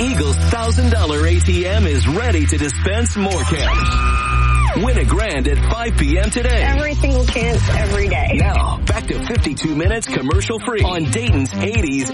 Eagle's $1,000 ATM is ready to dispense more cash. Win a grand at 5 p.m. today. Every single chance, every day. Now, back to 52 minutes commercial free on Dayton's 80s